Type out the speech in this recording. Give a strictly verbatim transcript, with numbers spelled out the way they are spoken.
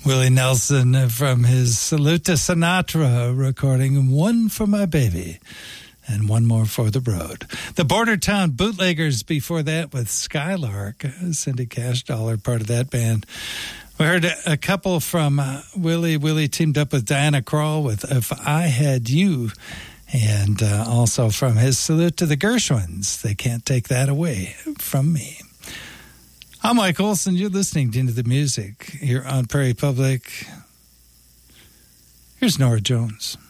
Willie Nelson from his Salute to Sinatra recording, One for My Baby and One More for the Road. The Border Town Bootleggers before that with Skylark, Cindy Cash Dollar, part of that band. We heard a couple from uh, Willie. Willie teamed up with Diana Krall with If I Had You, and uh, also from his Salute to the Gershwins, They Can't Take That Away From Me. I'm Mike Olson. You're listening to Into the Music here on Prairie Public. Here's Norah Jones.